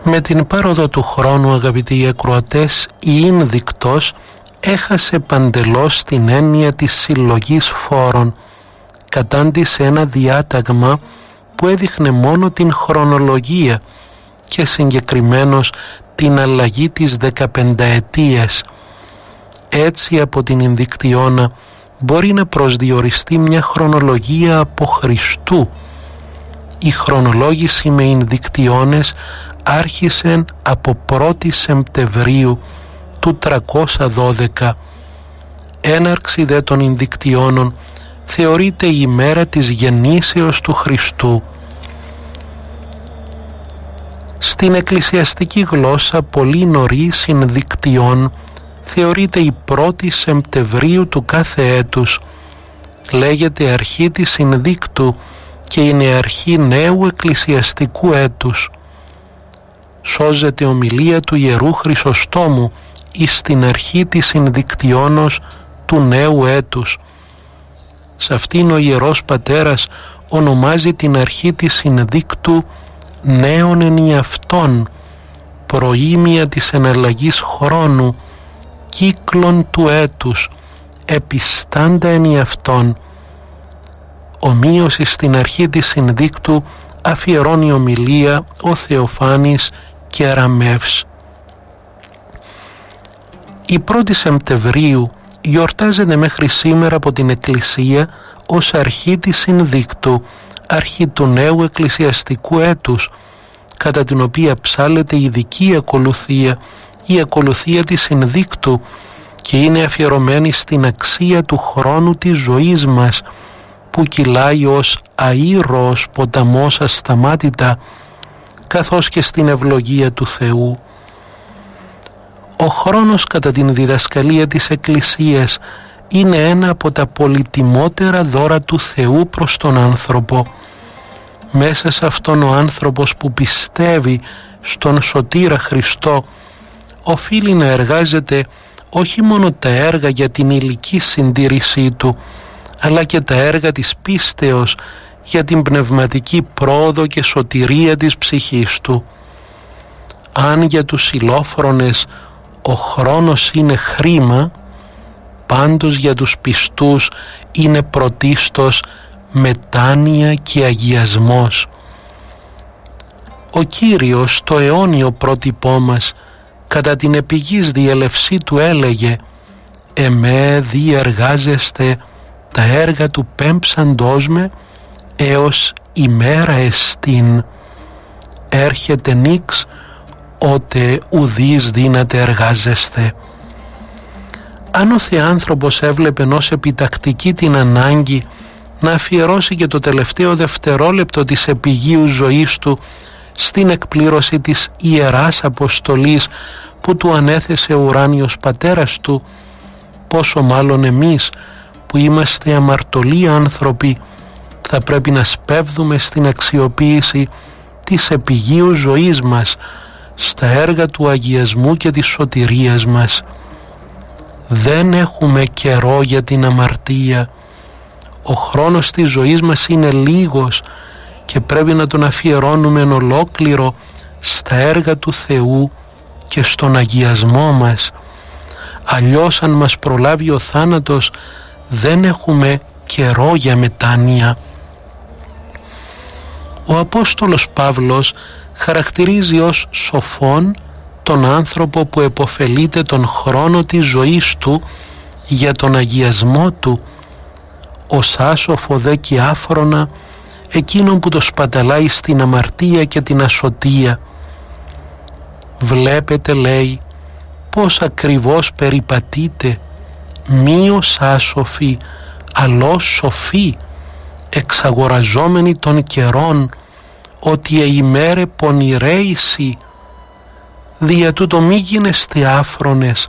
Με την πάροδο του χρόνου, αγαπητοί ακροατές, η ίνδικτος έχασε παντελώς την έννοια της συλλογής φόρων, κατάντησε ένα διάταγμα που έδειχνε μόνο την χρονολογία και συγκεκριμένως την αλλαγή της 15ετίας. Έτσι από την Ινδικτιώνα μπορεί να προσδιοριστεί μια χρονολογία από Χριστού. Η χρονολόγηση με Ινδικτιώνες άρχισε από 1η Σεπτεμβρίου του 312. Έναρξη δε των Ινδικτιώνων θεωρείται η ημέρα της γεννήσεως του Χριστού. Στην εκκλησιαστική γλώσσα πολύ νωρίς Ινδικτιών θεωρείται η 1η Σεπτεμβρίου του κάθε έτους. Λέγεται αρχή της Ινδίκτου και είναι αρχή νέου εκκλησιαστικού έτους. Σώζεται ομιλία του Ιερού Χρυσοστόμου εις την αρχή της Ινδικτιώνος του νέου έτους. Σε αυτήν ο Ιερός Πατέρας ονομάζει την αρχή της Ινδίκτου νέον ενιαυτόν, προήμια της εναλλαγής χρόνου, κύκλων του έτους, επιστάντα ενιαυτόν. Ομοίωση στην αρχή της Ινδίκτου αφιερώνει ομιλία ο Θεοφάνης Κεραμεύς. Η 1η Σεπτεμβρίου γιορτάζεται μέχρι σήμερα από την Εκκλησία ως αρχή της Ινδίκτου, αρχή του νέου εκκλησιαστικού έτους, κατά την οποία ψάλλεται ειδική ακολουθία, η ακολουθία της Ινδίκτου, και είναι αφιερωμένη στην αξία του χρόνου της ζωής μας, που κυλάει ως αήρωος ποταμός ασταμάτητα, καθώς και στην ευλογία του Θεού. Ο χρόνος κατά την διδασκαλία της Εκκλησίας είναι ένα από τα πολυτιμότερα δώρα του Θεού προς τον άνθρωπο. Μέσα σε αυτόν ο άνθρωπος που πιστεύει στον Σωτήρα Χριστό οφείλει να εργάζεται όχι μόνο τα έργα για την υλική συντήρησή του, αλλά και τα έργα της πίστεως για την πνευματική πρόοδο και σωτηρία της ψυχής του. Αν για τους ηλόφρονες ο χρόνος είναι χρήμα, πάντως για τους πιστούς είναι πρωτίστως μετάνοια και αγιασμός. Ο Κύριος, το αιώνιο πρότυπό μας, κατά την επιγής διέλευσή του έλεγε «Εμέ διεργάζεστε τα έργα του πέμψαντός με έως ημέρα εστίν. Έρχεται νύξ, ότε ουδείς δύναται εργάζεστε». Αν ο Θεάνθρωπος έβλεπε ως επιτακτική την ανάγκη να αφιερώσει και το τελευταίο δευτερόλεπτο της επιγείου ζωής του στην εκπλήρωση της Ιεράς Αποστολής που του ανέθεσε ο ουράνιος Πατέρας του, πόσο μάλλον εμείς που είμαστε αμαρτωλοί άνθρωποι θα πρέπει να σπέβδουμε στην αξιοποίηση της επιγείου ζωής μας στα έργα του αγιασμού και της σωτηρίας μας. Δεν έχουμε καιρό για την αμαρτία. Ο χρόνος της ζωής μας είναι λίγος και πρέπει να τον αφιερώνουμε εν ολόκληρο στα έργα του Θεού και στον αγιασμό μας. Αλλιώς αν μας προλάβει ο θάνατος δεν έχουμε καιρό για μετάνοια. Ο Απόστολος Παύλος χαρακτηρίζει ως σοφόν τον άνθρωπο που επωφελείται τον χρόνο της ζωής του για τον αγιασμό του, ως άσοφο δε και άφρονα εκείνον που το σπαταλάει στην αμαρτία και την ασωτεία. Βλέπετε, λέει, πως ακριβώς περιπατείτε, μη ως άσοφοι, αλλώς σοφοί, εξαγοραζόμενοι των καιρών, ότι εημέρε πονηρέησι, δια τούτο μη γίνεστε άφρονες,